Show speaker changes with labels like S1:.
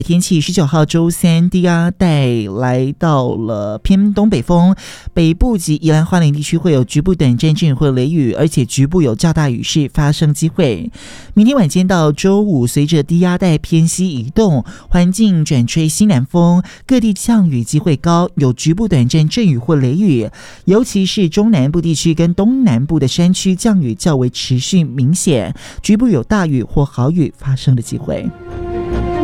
S1: 天气19号周三，低压带来到了偏东北风，北部及宜兰花莲地区会有局部短暂阵雨或雷雨，而且局部有较大雨势发生机会。明天晚间到周五，随着低压带偏西移动，环境转吹西南风，各地降雨机会高，有局部短暂阵雨或雷雨，尤其是中南部地区跟东南部的山区降雨较为持续明显，局部有大雨或豪雨发生的机会。